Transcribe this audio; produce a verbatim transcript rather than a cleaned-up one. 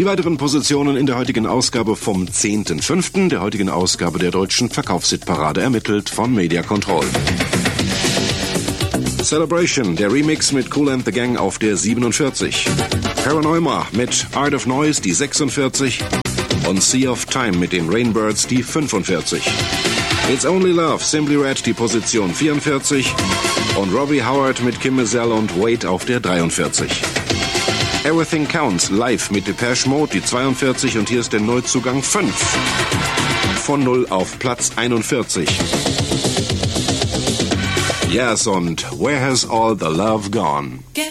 Die weiteren Positionen in der heutigen Ausgabe vom zehnten fünften, der heutigen Ausgabe der deutschen Verkaufshitparade, ermittelt von Media Control. Celebration, der Remix mit Kool and the Gang auf der siebenundvierzig. Paranoima mit Art of Noise, die sechsundvierzig. Und Sea of Time mit den Rainbirds, die fünfundvierzig. It's Only Love, Simply Red, die Position vierundvierzig. Und Robbie Howard mit Kim Mazel und Wait auf der dreiundvierzig. Everything Counts, live mit Depeche Mode, die zweiundvierzig. Und hier ist der Neuzugang fünf. Von null auf Platz einundvierzig. Yes, und Where Has All the Love Gone? Get